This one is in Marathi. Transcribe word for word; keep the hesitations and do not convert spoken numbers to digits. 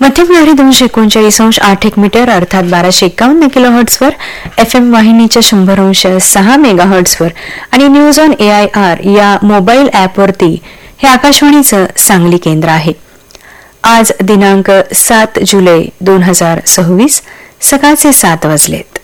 मध्यम लहरी दोनशे एकोणचाळीस अंश आठ एक मीटर अर्थात बाराशे एकावन्न किलो हर्ट्सवर, एफ एम वाहिनीच्या शंभर अंश सहा मेगा हर्ट्सवर आणि news on A I R या मोबाईल ॲपवरती हे आकाशवाणीचं सांगली केंद्र आहे. आज दिनांक सात जुलै दोन हजार सव्वीस सकाळचे सात वाजलेत.